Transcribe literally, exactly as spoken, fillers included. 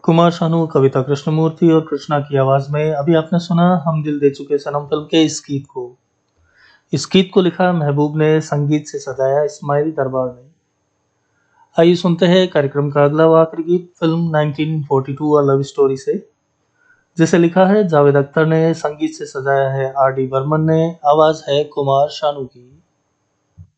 कुमार शानू, कविता कृष्णमूर्ति और कृष्णा की आवाज में अभी आपने सुना हम दिल दे चुके सनम फिल्म के इस गीत को। इस गीत को लिखा महबूब ने, संगीत से सजाया इस्माइल दरबार ने। आइए सुनते हैं कार्यक्रम का अगला व आखिरी गीत film nineteen forty to a love story से, जिसे लिखा है जावेद अख्तर ने, संगीत से सजाया है आर डी बर्मन ने, आवाज है कुमार शानू की।